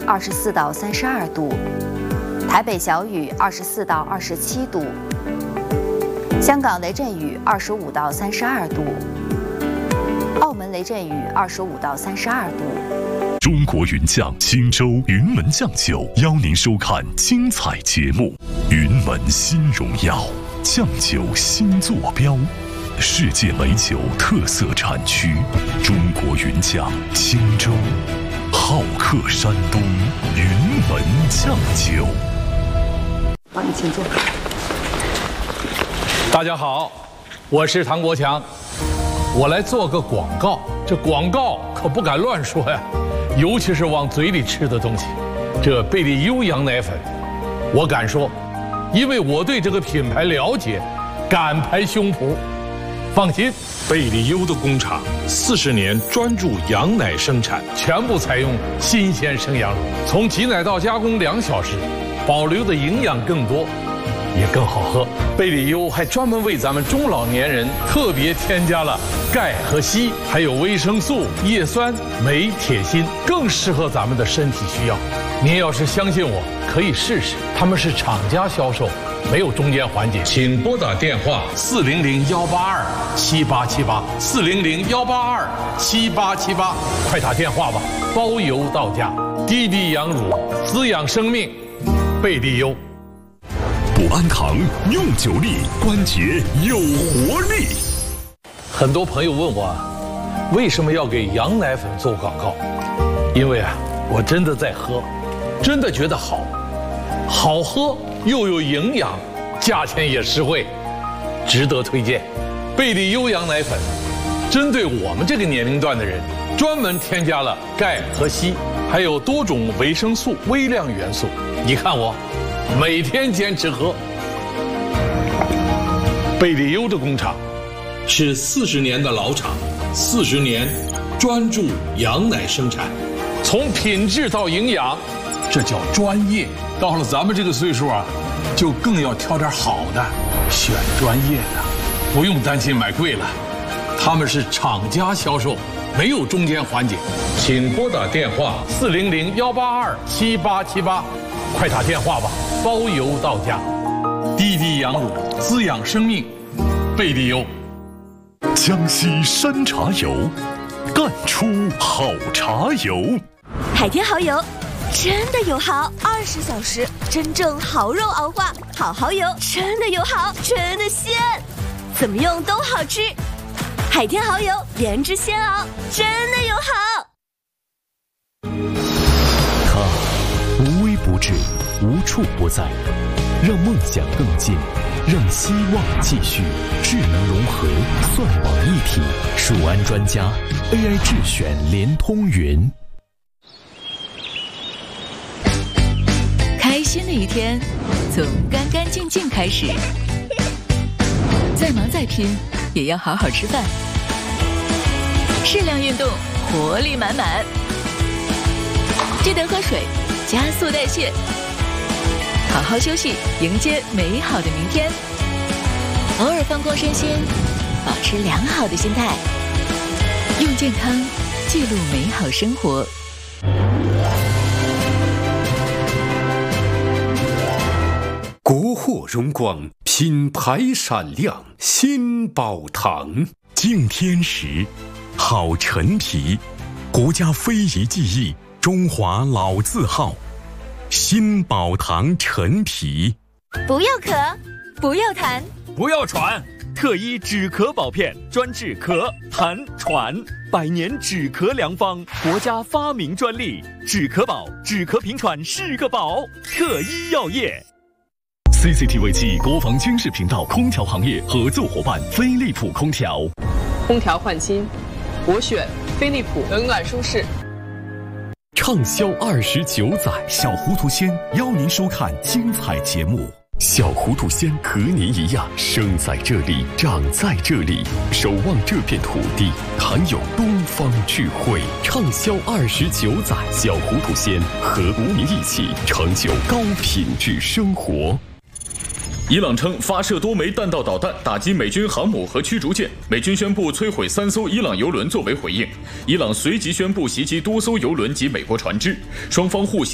24到32度，台北小雨24到27度，香港雷阵雨25到32度，澳门雷阵雨25到32度。 中国云酱青州云门酱酒邀您收看精彩节目。云门新荣耀，酱酒新坐标，世界美酒特色产区，中国云酱青州，好客山东，云门酱酒。 好，你请坐。 大家好，我是唐国强，我来做个广告。这广告可不敢乱说呀，尤其是往嘴里吃的东西。这贝利优羊奶粉，我敢说，因为我对这个品牌了解，敢拍胸脯。放心，贝利优的工厂40年专注羊奶生产，全部采用新鲜生羊乳，从挤奶到加工2小时，保留的营养更多，也更好喝。贝利优还专门为咱们中老年人特别添加了钙和硒，还有维生素、叶酸、镁、铁、锌，更适合咱们的身体需要。您要是相信我，可以试试。他们是厂家销售，没有中间环节。请拨打电话400-182-7878，400-182-7878，快打电话吧，包邮到家。滴滴羊乳，滋养生命，贝利优。 不安糖用久力，关节有活力。 很多朋友问我，为什么要给羊奶粉做广告？因为我真的在喝，真的觉得好喝又有营养，价钱也实惠，值得推荐。贝利优羊奶粉针对我们这个年龄段的人，专门添加了钙和硒，还有多种维生素、微量元素。你看我每天坚持喝。贝利优的工厂是40年的老厂，40年专注羊奶生产，从品质到营养，这叫专业。到了咱们这个岁数就更要挑点好的，选专业的，不用担心买贵了。他们是厂家销售，没有中间环节。请拨打电话400-182-7878，快打电话吧，包邮到家。滴滴羊乳，滋养生命，贝利优。 江西山茶油，干出好茶油。 海天蚝油真的有好，20小时真正蚝肉熬化，好蚝油真的有好，真的鲜，怎么用都好吃。海天蚝油原汁鲜熬，真的有好。 它无微不至，无处不在，让梦想更近，让希望继续。智能融合，算网一体，数安专家 AI 智选联通云。 开心的一天从干干净净开始，再忙再拼也要好好吃饭，适量运动，活力满满，记得喝水，加速代谢，好好休息，迎接美好的明天。偶尔放空身心，保持良好的心态，用健康记录美好生活。 国货荣光，品牌闪亮，新宝堂。 敬天时，好陈皮，国家非遗技艺，中华老字号，新宝堂陈皮。 不要咳，不要痰， 不要喘，特医止咳宝片，专治咳、痰、喘，100年止咳良方，国家发明专利，止咳宝，止咳平喘是个宝，特医药业。 CCTV 暨国防军事频道空调行业合作伙伴飞利浦空调。 空调换新，我选飞利浦，冷暖舒适。 畅销29载，小糊涂仙邀您收看精彩节目。小糊涂仙和您一样，生在这里，长在这里，守望这片土地，含有东方智慧。畅销29载，小糊涂仙和国民一起成就高品质生活。 伊朗称发射多枚弹道导弹打击美军航母和驱逐舰，美军宣布摧毁3艘伊朗油轮作为回应。伊朗随即宣布袭击多艘油轮及美国船只，双方互袭。